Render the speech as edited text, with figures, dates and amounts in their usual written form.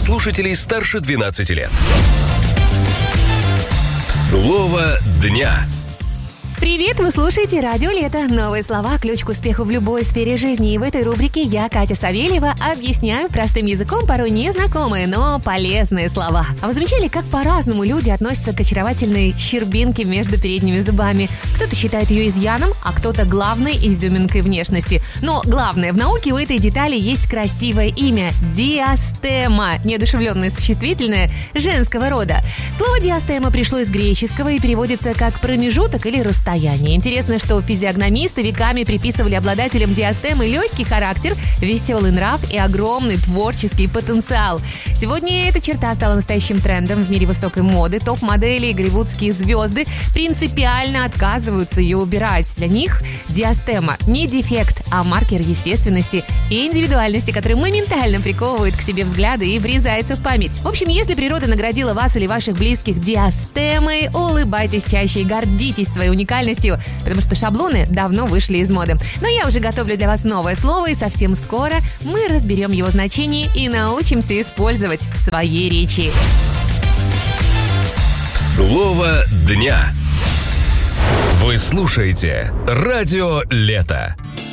слушателей старше 12 лет. Слово дня. Привет, вы слушаете «Радио Лето». Новые слова – ключ к успеху в любой сфере жизни. И в этой рубрике я, Катя Савельева, объясняю простым языком порой незнакомые, но полезные слова. А вы замечали, как по-разному люди относятся к очаровательной щербинке между передними зубами? Кто-то считает ее изъяном, а кто-то главной изюминкой внешности. Но главное, в науке у этой детали есть красивое имя – диастема, неодушевленное существительное женского рода. Слово «диастема» пришло из греческого и переводится как «промежуток» или «расстояние». Интересно, что физиогномисты веками приписывали обладателям диастемы легкий характер, веселый нрав и огромный творческий потенциал. Сегодня эта черта стала настоящим трендом в мире высокой моды. Топ-модели и голливудские звезды принципиально отказываются ее убирать. Для них диастема не дефект, а маркер естественности и индивидуальности, который моментально приковывает к себе взгляды и врезается в память. В общем, если природа наградила вас или ваших близких диастемой, улыбайтесь чаще и гордитесь своей уникальностью, потому что шаблоны давно вышли из моды. Но я уже готовлю для вас новое слово, и совсем скоро мы разберем его значение и научимся использовать в своей речи. Слово дня. Вы слушаете «Радио Лето».